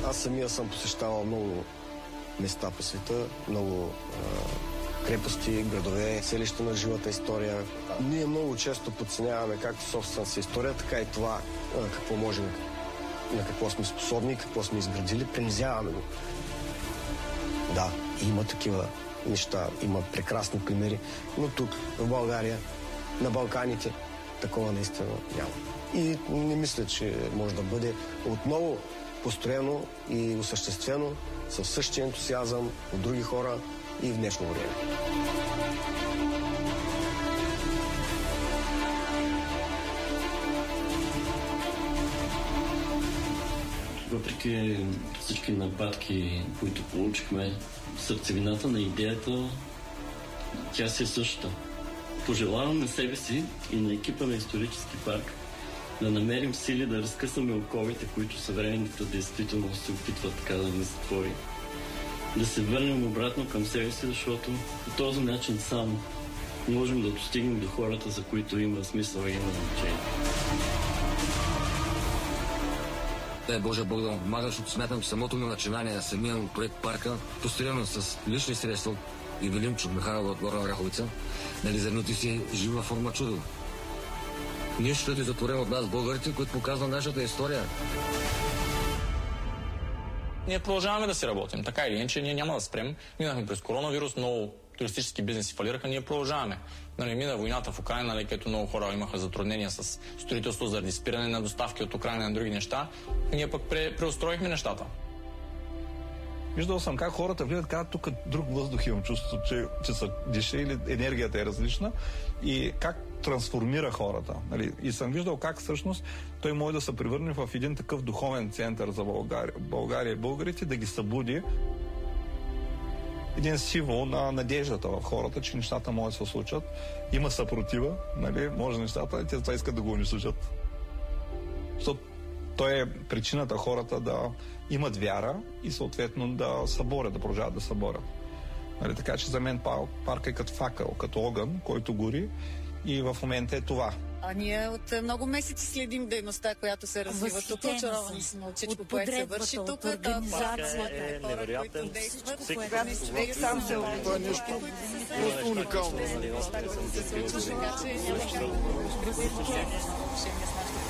Аз самия съм посещавал много места по света, много крепости, градове, селища на живата история. Ние много често подценяваме както собствената си история, така и това какво можем, на какво сме способни, какво сме изградили, принизяваме го. Да, има такива неща, има прекрасни примери, но тук, в България, на Балканите, такова наистина няма. И не мисля, че може да бъде отново построено и осъществено със същия ентусиазъм от други хора и в днешно време. Въпреки всички нападки, които получихме, сърцевината на идеята, тя си е същата. Пожелавам на себе си и на екипа на Исторически парк да намерим сили да разкъсаме оковите, които съвременната действителност се опитва така да ни затвори. Да се върнем обратно към себе си, защото по този начин само можем да достигнем до хората, за които има смисъл и има значение. Дай Боже Бог да му помага, защото смятам, че самото ми начинание на самия проект парка, построено с лични средства и Велимчо Михайлова от Горна Оряховица, нали зърнати си жива форма чудо. Ние ще ти затворим от нас българите, които показва нашата история. Ние продължаваме да си работим. Така или иначе, ние няма да спрем. Минахме през коронавирус, много туристически бизнеси фалираха, ние продължаваме. Нали, мина войната в Украйна, нали, където много хора имаха затруднения с строителство заради спиране на доставки от Украйна на други неща. Ние пък преустроихме нещата. Виждал съм как хората влизат, казват, тук друг въздух имам чувството, че са диша или енергията е различна и как трансформира хората. Нали? И съм виждал как всъщност той може да се превърне в един такъв духовен център за България и българите, да ги събуди един символ на надеждата в хората, че нещата могат да се случат. Има съпротива, нали? Може нещата, и те това искат да го унищожат. Защото той е причината хората да имат вяра и съответно да се борят, да продължават да се борят. Нали? Така че за мен парк е като факъл, като огън, който гори и в момента е това. А ние от много месеци следим дейността, която се развива тук. Очаровани сме от всичко, което се върши тук. Организацията е невероятен. Човек сам се това нещо просто уникално. Така че